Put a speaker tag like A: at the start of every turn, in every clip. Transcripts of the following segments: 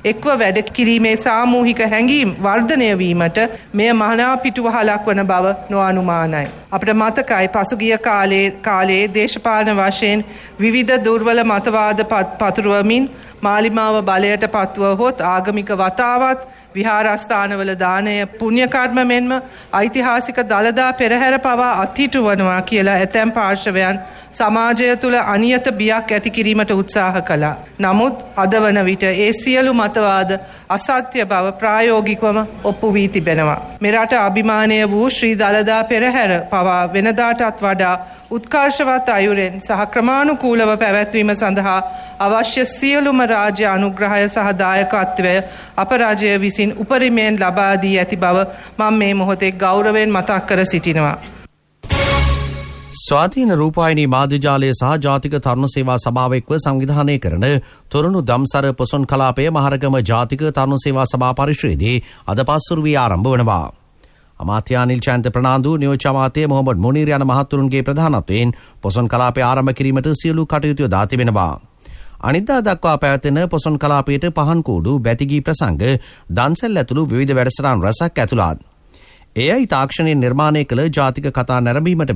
A: එක්ව වැඩ කිරීමේ සාමූහික හැඟීම් වර්ධනය වීමට මෙය මහා පිටුවහලක් වන බව නොඅනුමානයි. අපට මතකයි පසුගිය කාලයේ දේශපාලන වශයෙන් විවිධ දුර්වල මතවාද පතුරවමින් මාලිමාව බලයට පත්වහොත් ආගමික වතාවත් විහාරස්ථානවල දානය පුණ්‍ය කර්ම මෙන්ම ඓතිහාසික දළදා පෙරහැර පවා අත්හිටු වනවා කියලා ඇතැම් පාර්ශවයන් සමාජය තුළ අනියත බියක් ඇති කිරීමට උත්සාහ කළා. නමුත් අද වන විට ඒ සියලු මතවාද අසත්‍ය බව ප්‍රායෝගිකවම ඔප්පු වී තිබෙනවා. මෙරට අභිමානය වූ ශ්‍රී දළදා පෙරහැර පවා වෙනදාටත් වඩා උත්කර්ෂවත් අයුරෙන් සහ ක්‍රමානුකූලව පැවැත්වීම සඳහා අවශ්‍ය සියලුම රාජ්‍ය අනුග්‍රහය සහ දායකත්වය අප රජය විසින් උපරිමයෙන් ලබා දී ඇති බව මම මේ මොහොතේ ගෞරවයෙන් මතක් කර සිටිනවා.
B: ස්වාධීන රූපවාහිනී මාධ්‍ය ජාලය සහ ජාතික තරුණ සේවා සභාව එක්ව සංවිධානය කරන තොරණු දම්සර පොසොන් කලාපය මහරගම ජාතික තරුණ සේවා සභා පරිශ්‍රයේදී අද පස්වරු වී ආරම්භ වනවා. අමාත්‍ය අනිල් චන්ද්‍ර ප්‍රනාන්දු නියෝජ්‍ය අමාත්‍ය මොහොමඩ් මොනීර් යන මහතුරුන්ගේ ප්‍රධානත්වයෙන් පොසොන් කලාපය ආරම්භ කිරීමට සියලු කටයුතු යොදා තිබෙනවා. අනිද්දා දක්වා පැවැත්වෙන පොසොන් කලාපයට පහන් කූඩු, බැතිගී ප්‍රසංග, දන්සැල් ඇතුළු විවිධ වැඩසටහන් රැසක් ඇතුළත්. එයයි තාක්ෂණයෙන් නිර්මාණය කළ ජාතික කතා නැරඹීමට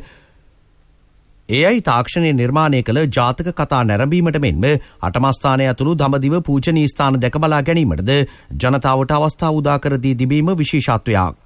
B: මෙන්ම අටමස්ථානය ඇතුළු දඹදිව පූජනීය ස්ථාන දැක බලා ගැනීමටද ජනතාවට අවස්ථාව උදා කර දී තිබීම විශේෂත්වයක්.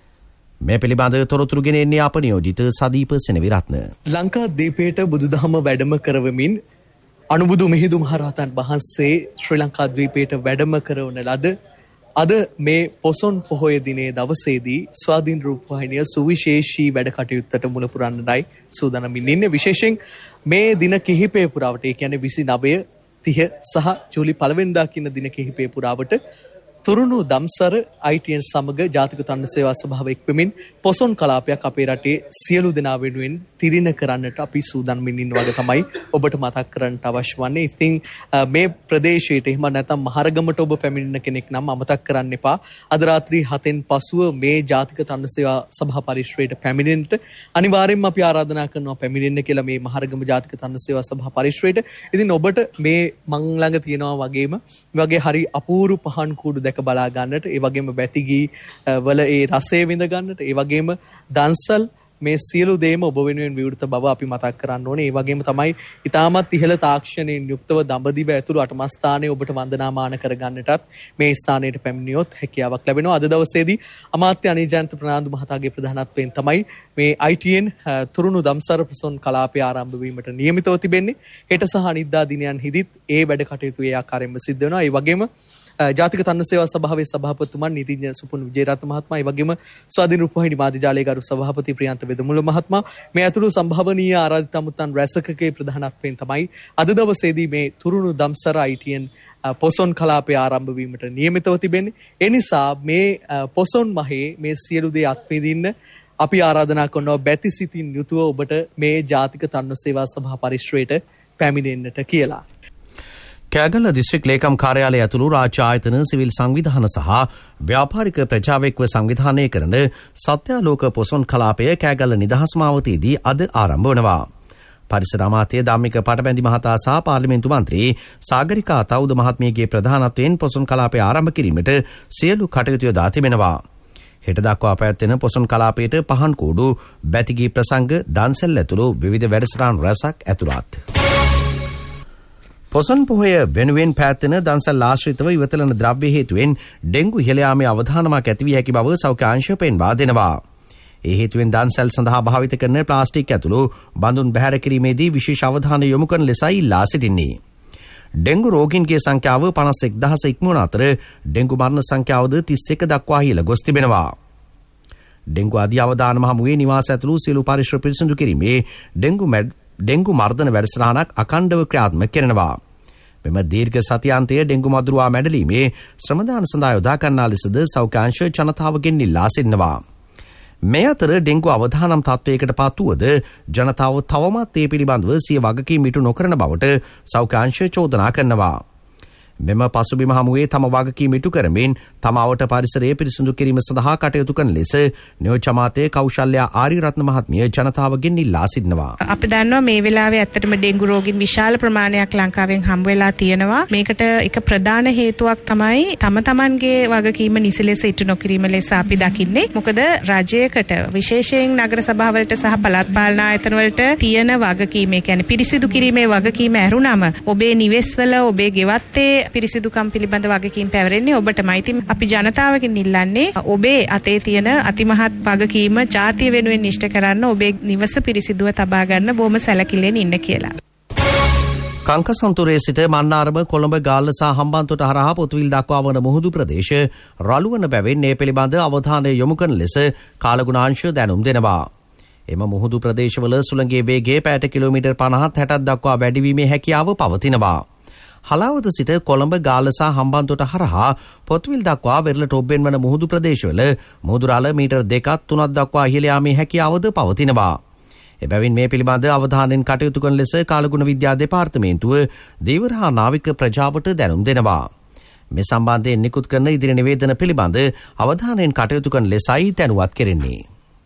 B: මේ පිළිබඳ තොරතුරු ගෙන එන්නේ අප නියෝජිත සදීප සෙනවිරත්න.
C: ලංකාදීපයට බුදුදහම වැඩම කරවමින් අනුබුදු මිහිඳු මහරහතන් වහන්සේ ශ්‍රී ලංකාද්වීපයට වැඩම කරවන ලද අද මේ පොසොන් පොහොය දිනේ දවසේදී ස්වාධීන රූපවාහිනිය සුවිශේෂී වැඩ කටයුත්තට මුල පුරන්නයි සූදානමින් ඉන්නේ. විශේෂයෙන් මේ දින කිහිපය පුරාවට, ඒ කියන්නේ 29, 30 සහ ජූලි 1 වෙනිදා කියන දින කිහිපය පුරාවට තුරුණු දම්සර ITN සමග ජාතික තරුණ සේවා සභාව එක්වමින් පොසොන් කලාපයක් අපේ රටේ සියලු දෙනා වෙනුවෙන් තිරින කරන්නට අපි සූදානම්ින් ඉන්න වගේ තමයි ඔබට මතක් කරන්නට අවශ්‍ය වන්නේ. ඉතින් මේ ප්‍රදේශයට එහෙම නැත්නම් මහරගමට ඔබ පැමිණෙන කෙනෙක් නම් අමතක් කරන්න එපා. අද රාත්‍රී 7න් පසුව මේ ජාතික තරුණ සේවා සභා පරිශ්‍රයට පැමිණෙන්නට අනිවාර්යයෙන්ම අපි ආරාධනා කරනවා පැමිණෙන්න කියලා මේ මහරගම ජාතික තරුණ සේවා සභා පරිශ්‍රයට. ඉතින් ඔබට මේ මං ළඟ තියෙනවා වගේම මේ වගේ හරි අපූර්ව පහන් කූඩු බලා ගන්නට, ඒ වගේම බැතිගී වල ඒ රසය විඳ ගන්නට, ඒ වගේම දන්සල් මේ සියලු දේම ඔබ වෙනුවෙන් විවෘත බව අපි මතක් කරන්න ඕනේ. ඒ වගේම තමයි ඉතාමත් ඉහළ තාක්ෂණයෙන් යුක්තව දඹදිව ඇතුළු අටමස්ථානයේ ඔබට වන්දනාමාන කර ගන්නටත් මේ ස්ථානයට පැමිණියොත් හැකියාවක් ලැබෙනවා. අද දවසේදී අමාත්‍ය අනිල් චන්ද්‍ර ප්‍රනාන්දු මහතාගේ ප්‍රධානත්වයෙන් තමයි මේ ITN තුරුණු දම්සර පොසොන් කලාපය ආරම්භ වීමට නියමිතව තිබෙන්නේ. හෙට සහ අනිද්දා දිනයන්හිදීත් ඒ වැඩ කටයුතු ඒ ආකාරයෙන්ම සිද්ධ වෙනවා. ඒ වගේම ජාතික තරුණ සේවා සභාවේ සභාපතිතුමන් නීතිඥ සුපුන් විජේරත්න මහත්මයා, ඒ වගේම ස්වාධීන රූපවාහිනී මාධ්‍ය ජාලයේ ගරු සභාපති ප්‍රියන්ත වෙදමුල මහත්මයා මේ ඇතුළු සම්භාවනීය ආරාධිත අමුත්තන් රැසකගේ ප්‍රධානත්වයෙන් තමයි අද දවසේදී මේ තුරුණු දම්සර ITN පොසොන් කලාපය ආරම්භ වීමට නියමිතව තිබෙන්නේ. ඒ නිසා මේ පොසොන් මහේ මේ සියලු දේ අත්විඳින්න අපි ආරාධනා කරනවා බැතිසිතින් යුතුව ඔබට මේ ජාතික තරුණ සේවා සභා පරිශ්‍රයට පැමිණෙන්නට කියලා.
B: කෑගල්ල දිස්ත්‍රික් ලේකම් කාර්යාලය ඇතුළු රාජ්‍ය ආයතන, සිවිල් සංවිධාන සහ ව්‍යාපාරික ප්‍රජාව එක්ව සංවිධානය කරන සත්‍යාලෝක පොසොන් කලාපය කෑගල්ල නිදහස් මාවතේදී අද ආරම්භ වනවා. පරිසර අමාත්‍ය ධම්මික පටබැඳි මහතා සහ පාර්ලිමේන්තු මන්ත්‍රී සාගරිකා තවුද මහත්මියගේ ප්‍රධානත්වයෙන් පොසොන් කලාපය ආරම්භ කිරීමට සියලු කටයුතු යොදා තිබෙනවා. හෙට දක්වා පැවැත්වෙන පොසොන් කලාපයට පහන් කූඩු, බැතිගී ප්‍රසංග, දන්සැල් ඇතුළු විවිධ වැඩසටහන් රැසක් ඇතුළත්. පොසොන් පොහොය වෙනුවෙන් පැවැත්වෙන දන්සැල් ආශ්‍රිතව ඉවතලන ද්‍රව්‍ය හේතුවෙන් ඩෙංගු ඉහළ යාමේ අවධානමක් ඇති විය හැකි බව සෞඛ්‍ය අංශය පෙන්වා දෙනවා. ඒ හේතුවෙන් දන්සැල් සඳහා භාවිත කරන ප්ලාස්ටික් ඇතුළු බඳුන් බැහැර කිරීමේදී විශේෂ අවධානය යොමු කරන ලෙසයි ඉල්ලා සිටින්නේ. ඩෙංගු රෝගීන්ගේ සංඛ්‍යාව 51,000 ඉක්මවන අතර ඩෙංගු මරණ සංඛ්‍යාවද 31 දක්වා ඉහළ ගොස් තිබෙනවා. ඩෙංගු ආදී අවදානම හමුවේ නිවාස ඇතුළු සියලු පරිසර පිරිසිදු කිරීමේ ඩෙංගු මර්ධන වැඩසටහනක් අඛණ්ඩව ක්‍රියාත්මක කරනවා. මෙම දීර්ඝ සතියාන්තයේ ඩෙංගු මදුරුවා මැඩලීමේ ශ්‍රමදාන සඳහා යොදා ගන්නා ලෙසද සෞඛ්‍ය අංශය ජනතාවගෙන් ඉල්ලා සිටිනවා. මේ අතර ඩෙංගු අවදානම් තත්වයකට පත්වුවද ජනතාව තවමත් ඒ පිළිබඳව සිය වගකීම් ඉටු නොකරන බවට සෞඛ්‍ය අංශය චෝදනා කරනවා. මෙම පසුබිම හමුවේ තම වගකීම ඉටු කරමින් තමාවට පරිසරයේ පිරිසිදු කිරීම සඳහා කටයුතු කරන ලෙස නියෝජ්‍ය අමාත්‍ය කෞශල්‍යා ආරියරත්න මහත්මිය ජනතාවගෙන් ඉල්ලා සිටිනවා.
D: අපි දන්නවා මේ වෙලාවේ ඇත්තටම ඩෙන්ගු රෝගීන් විශාල ප්‍රමාණයක් ලංකාවෙන් හම්බ වෙලා තියෙනවා. මේකට එක ප්‍රධාන හේතුවක් තමයි තම තමන්ගේ වගකීම නිසි ලෙස ඉටු නොකිරීම ලෙස අපි දකින්නේ. මොකද රජයකට විශේෂයෙන් නගර සභාවලට සහ පළාත් පාලන ආයතන වලට තියෙන වගකීම, ඒ කියන්නේ පිරිසිදු කිරීමේ වගකීම ඇරුණම ඔබේ නිවෙස්වල ඔබේ ගෙවත්තේ පිරිසිදුකම් පිළිබඳ වගකීම් පැවරෙන්නේ ඔබටමයි. ඉතින් අපි ජනතාවගෙන් ඉල්ලන්නේ ඔබේ අතේ තියෙන අතිමහත් වගකීම ජාතිය වෙනුවෙන් ඉෂ්ට කරන්න, ඔබේ නිවස පිරිසිදුව තබා ගන්න බොහොම සැලකිල්ලෙන් ඉන්න කියලා.
B: කංකසන්තුරේ සිට මන්නාරම කොළඹ ගාල්ල සහ හම්බන්තොට හරහා පොතුවිල් දක්වා වන මුහුදු ප්‍රදේශ රළු වන බැවින් මේ පිළිබඳ අවධානය යොමු කරන ලෙස කාලගුණාංශ දැනුම් දෙනවා. එම මුහුදු ප්‍රදේශවල සුළඟේ වේගය පැයට කිලෝමීටර් 50-60ක් දක්වා වැඩිවීමේ හැකියාව පවතිනවා. හලාවත සිට කොළඹ ගාල්ල සහ හම්බන්තොට හරහා පොතුවිල් දක්වා වෙරළට ඔබ්බෙන් වන මුහුදු ප්‍රදේශවල මුහුදු රළ මීටර් 2-3ක් දක්වා ඉහළ යාමේ හැකියාවද පවතිනවා. එබැවින් මේ පිළිබඳ අවධානයෙන් කටයුතු කරන ලෙස කාලගුණ විද්‍යා දෙපාර්තමේන්තුව ධීවර හා නාවික ප්‍රජාවට දැනුම් දෙනවා. මේ සම්බන්ධයෙන් නිකුත් කරන ඉදිරි නිවේදන පිළිබඳ අවධානයෙන් කටයුතු කරන ලෙසයි දැනුවත් කෙරෙන්නේ.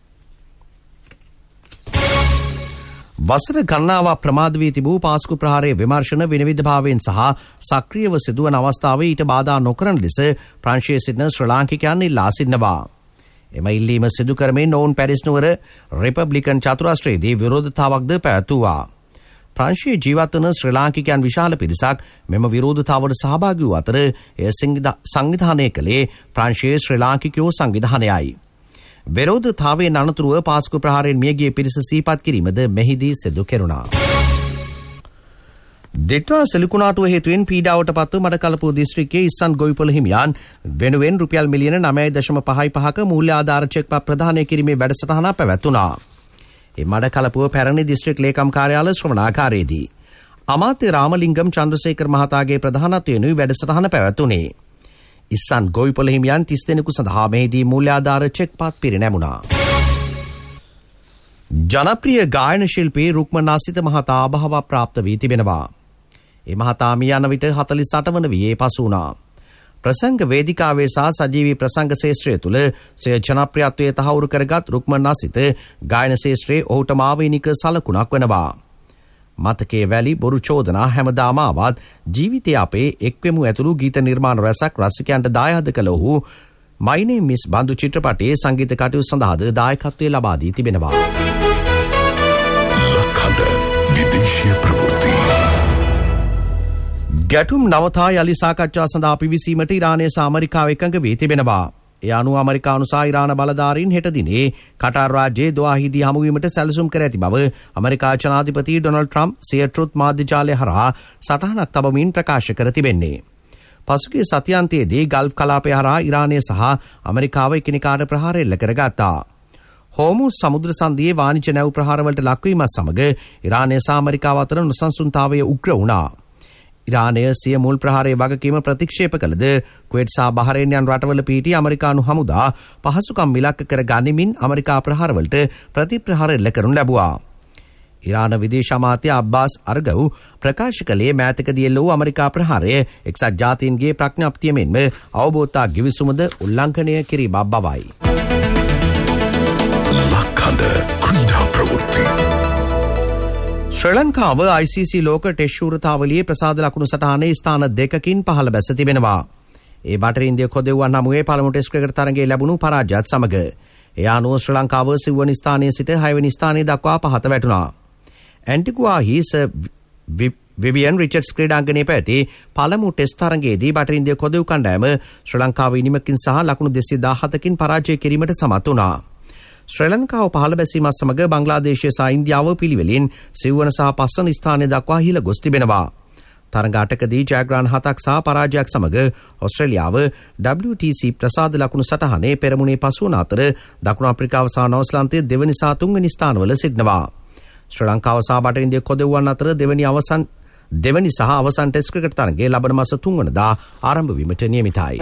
B: වසර ගණනාවක් ප්‍රමාද වී තිබූ පාස්කු ප්‍රහාරයේ විමර්ශන විනිවිදභාවයෙන් සහ සක්‍රියව සිදුවන අවස්ථාවේ ඊට බාධා නොකරන ලෙස ප්‍රංශයේ සිටින ශ්‍රී ලාංකිකයන් ඉල්ලා සිටිනවා. එම ඉල්ලීම සිදු කරමින් ඔවුන් පැරිස් නුවර රිපබ්ලිකන් චතුරස්‍රයේදී විරෝධතාවක්ද පැවැත්වුවා. ප්‍රංශයේ ජීවත් වන ශ්‍රී ලාංකිකයන් විශාල පිරිසක් මෙම විරෝධතාවට සහභාගී වූ අතර එය සංවිධානය කළේ ප්‍රංශයේ ශ්‍රී ලාංකිකයෝ සංවිධානයයි. විරෝධතාවයෙන් අනතුරුව පාස්කු ප්‍රහාරයෙන් මියගිය පිරිස සිහිපත් කිරීමද මෙහිදී සිදු කෙරුණා. දෙත්වා සෙලකුණාටුව හේතුවෙන් පීඩාවට පත්ව මඩකලපුව දිස්ත්‍රික්කයේ ඉස්සන් ගොවිපොළ හිමියන් වෙනුවෙන් රුපියල් මිලියන 9.55ක මූල්‍ය ආධාර චෙක් ප්‍රදානය කිරීමේ වැඩසටහනක් පැවැත්වුණා. ඒ මඩකලපුව පැරණි දිස්ත්‍රික් ලේකම් කාර්යාලය ශ්‍රවණාගාරයේදී අමාත්‍ය රාමලිංගම් චන්ද්‍රසේකර මහතාගේ ප්‍රධානත්වයෙනුයි වැඩසටහන පැවැත්වුණේ. ඉස්සන් ගොවිපොළ හිමියන් 30 දෙනෙකු සඳහා මෙහිදී මූල්‍ය ආධාර චෙක් පත් පිරිනැමුණා. ජනප්‍රිය ගායන ශිල්පී රුක්මන් ආසිත මහතා අභාව ප්‍රාප්ත වී තිබෙනවා. ඒ මහතා මිය යන විට 48 වන වියේ පසු වුණා. ප්‍රසංග වේදිකාවේ සහ සජීවී ප්‍රසංග ශාස්ත්‍රය තුළ සිය ජනප්‍රියත්වය තහවුරු කරගත් රුක්මන් ආසිත ගායන ශාස්ත්‍රයේ ඔහුටම ආවේනික සලකුණක් වෙනවා. මතකයේ වැලි බොරු චෝදනා හැමදාම ආවත් ජීවිතය අපේ එක්වෙමු ඇතුළු ගීත නිර්මාණ රැසක් රසිකයන්ට දායාද කළ ඔහු My Name is බඳු චිත්‍රපටයේ සංගීත කටයුතු සඳහාද දායකත්වය ලබා දී තිබෙනවා. ලක්හඬ විදේශීය ප්‍රවෘත්ති ගැටුම් නවතා යලි සාකච්ඡා සඳහා පිවිසීමට ඉරානය සහ ඇමරිකාව එකඟ වී තිබෙනවා. ඒ අනුව ඇමරිකානු සහ ඉරාන බලධාරීන් හෙට දිනේ කටාර් රාජ්‍යයේ දොහාහිදී හමුවීමට සැලසුම් කර ඇති බව ඇමරිකා ජනාධිපති ඩොනල්ඩ් ට්‍රම්ප් සිය ට්‍රුත් මාධ්‍ය ජාලය හරහා සටහනක් තබමින් ප්‍රකාශ කර තිබෙන්නේ. පසුගිය සතියන්තයේදී ගල්ෆ් කලාපය හරහා ඉරානය සහ ඇමරිකාව එකිනෙකාට ප්‍රහාර එල්ල කරගත්තා. හෝමුස් සමුද්‍ර සන්ධියේ වාණිජ නැව් ප්‍රහාරවලට ලක්වීමත් සමග ඉරානය සහ ඇමරිකාව අතර නොසන්සුන්තාවය උග්‍ර වුණා. ඉරානය සිය මුල් ප්‍රහාරයේ වගකීම ප්‍රතික්ෂේප කළද කුවේට් සහ බහරේන් යන රටවල පිහිටි ඇමරිකානු හමුදා පහසුකම් ඉලක්ක කර ගනිමින් ඇමරිකා ප්‍රහාරවලට ප්‍රතිප්‍රහාර එල්ල කරනු ලැබුවා. ඉරාන විදේශ අමාත්‍ය අබ්බාස් අර්ගව් ප්‍රකාශ කළේ මෑතකදී එල්ල වූ ඇමරිකා ප්‍රහාරය එක්සත් ජාතීන්ගේ ප්‍රඥාප්තිය මෙන්ම අවබෝධතා ගිවිසුමද උල්ලංඝනය කිරීමක් බවයි. ලක්හඬ ක්‍රීඩා ප්‍රවෘත්ති ශ්‍රී ලංකාව ICC ලෝක ටෙස්ට් ශූරතාවලියේ ප්‍රසාද ලකුණු සටහනේ ස්ථාන 2කින් පහළ බැස තිබෙනවා. ඒ බටර් ඉන්දිය කොදෙව්වන් හමුවේ පළමු ටෙස්ට් ක්‍රිකට් තරගයේ ලැබුණු පරාජයත් සමග ඒ අනුව ශ්‍රී ලංකාව 9 වෙනි ස්ථානයේ සිට 6 වෙනි ස්ථානයේ දක්වා පහත වැටුණා. ඇන්ටිගුවාහි විවියන් රිචඩ්ස් ක්‍රීඩාංගණයේ පැවති පළමු ටෙස්ට් තරගයේදී බටර් ඉන්දිය කොදෙව් කණ්ඩායම ශ්‍රී ලංකාව ඉනිමකින් සහ ලකුණු 217කින් පරාජය කිරීමට සමත් වුණා. ශ්‍රී ලංකාව පහළ බැසීමත් සමග බංග්ලාදේශය සහ ඉන්දියාව පිළිවෙලින් 7 වන සහ 5 වන ස්ථානය දක්වා ඉහළ ගොස් තිබෙනවා. තරග 8කදී ජයග්‍රහණ 7ක් සහ පරාජයක් සමග ඔස්ට්‍රේලියාව WTC ප්‍රසාද ලකුණු සටහනේ පෙරමුණේ පසු වන අතර දකුණු අප්‍රිකාව සහ නවසීලන්තය දෙවනි සහ තුන්වෙනි ස්ථානවල සිටිනවා. ශ්‍රී ලංකාව සහ බටර් ඉන්දිය කොදෙව්වන් අතර දෙවනි සහ අවසන් ටෙස්ට් ක්‍රිකට් තරගයේ ලබන මාස 3 වනදා ආරම්භ වීමට නියමිතයි.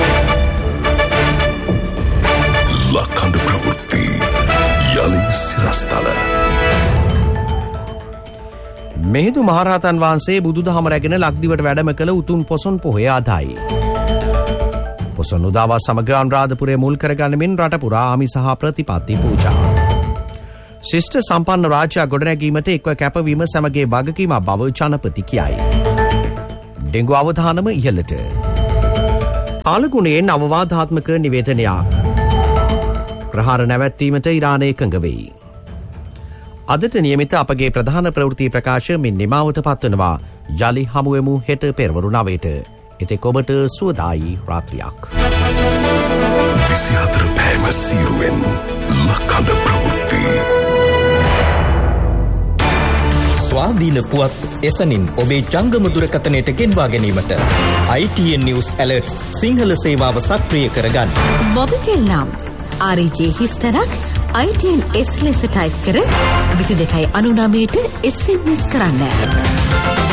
B: ලක්හඬ ප්‍රවෘත්ති යලි සිරස්තල මෙහිදු මහරහතන් වහන්සේ බුදුදහම රැගෙන ලක්දිවට වැඩම කළ උතුම් පොසොන් පොහොය අදයි. පොසොන් උදාවත් සමග අනුරාධපුරය මුල් කරගනිමින් රට පුරා ආමි සහ ප්‍රතිපත්ති පූජා. ශිෂ්ට සම්පන්න රාජ්‍යයක් ගොඩනැගීමට එක්ව කැපවීම සමගයේ වගකීමක් බව ජනපති කියයි. ඩෙංගු අවධානම ඉහළට. පාලගුණයෙන් අවවාදාත්මක නිවේදනයක්. ප්‍රහාර නැවැත්වීමට ඉරානය එකඟ වෙයි. අදට නියමිත අපගේ ප්‍රධාන ප්‍රවෘත්ති ප්‍රකාශ මෙන් නිමාවට පත්වනවා. ජලි හමුවෙමු හෙට පෙරවරු 9ට. එතෙක් ඔබට සුවදායි රාත්‍රියක්.
E: 24 පෑම සීරුවෙන් ලක්කඳ ප්‍රවෘත්ති.
F: ස්වාධීන පුවත් එසනින් ඔබේ ජංගම දුරකථනයට ගෙන්වා ගැනීමට ITN News Alerts සිංහල සේවාව සක්‍රිය කරගන්න.
G: මොබිටෙල් නම් RJ හිස්තරක් ITN S ලෙස ටයිප් කර 22.99ට SMS කරන්න.